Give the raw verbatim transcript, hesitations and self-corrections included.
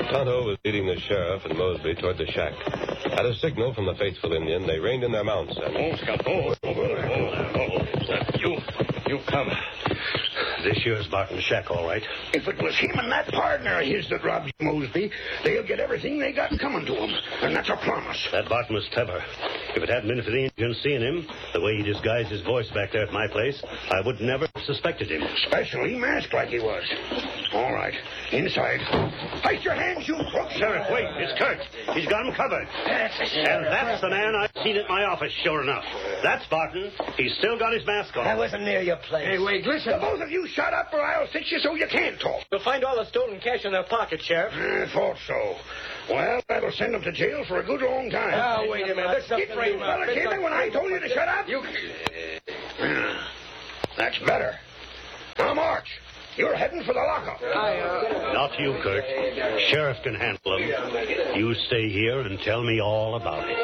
Tonto was leading the sheriff and Mosby toward the shack. At a signal from the faithful Indian, they reined in their mounts and... Oh, Scott, oh, oh, oh, oh, oh. You, you come. This here's Barton's shack, all right. If it was him and that partner of his that robbed Mosby, they'll get everything they got coming to them. And that's a promise. That Barton was clever. If it hadn't been for the Indian seeing him, the way he disguised his voice back there at my place, I would never have suspected him. Especially masked like he was. All right, inside. Place your hands, you crooks. Sheriff, wait, it's Kurt. He's got him covered. That's the sheriff. And that's the man I've seen at my office, sure enough. That's Barton. He's still got his mask on. I wasn't near your place. Hey, wait, listen. The both of you shut up or I'll fix you so you can't talk. You'll find all the stolen cash in their pocket, Sheriff. I thought so. Well, that'll send them to jail for a good long time. Now, wait a minute. Get ready, fella, hear me when I told you to shut up? You... That's better. Now, march. You're heading for the lockup. I, uh... Not you, Kurt. Sheriff can handle him. You stay here and tell me all about it.